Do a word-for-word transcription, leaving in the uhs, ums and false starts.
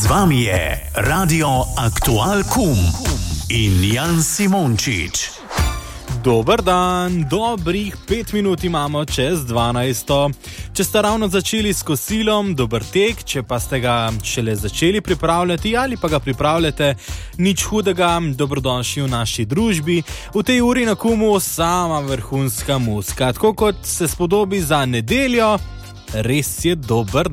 Z vami je Radio Aktual Kum in Jan Simončič. Dober dan, dobrih pet minut imamo čez dvanajsto. Če ste ravno začeli s kosilom, dober tek, če pa ste ga šele začeli pripravljati ali pa ga pripravljate, nič hudega, dobrodošli v naši družbi. V tej uri na Kumu sama vrhunska muzika, tako kot se spodobi za nedeljo, res je dober